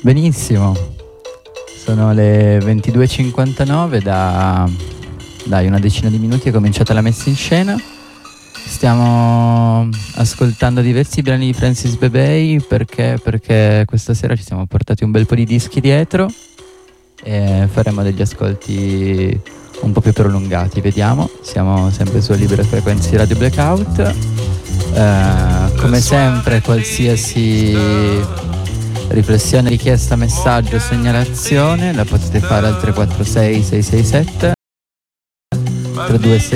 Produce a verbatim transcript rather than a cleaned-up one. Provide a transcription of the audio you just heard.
Benissimo, sono le ventidue e cinquantanove, da dai una decina di minuti è cominciata la messa in scena. Stiamo ascoltando diversi brani di Francis Bebey perché, perché questa sera ci siamo portati un bel po' di dischi dietro e faremo degli ascolti un po' più prolungati, vediamo. Siamo sempre sulle libere frequenze di Radio Blackout. Eh, come sempre, qualsiasi riflessione, richiesta, messaggio, segnalazione la potete fare al tre quattro sei sei sei sette tre due sei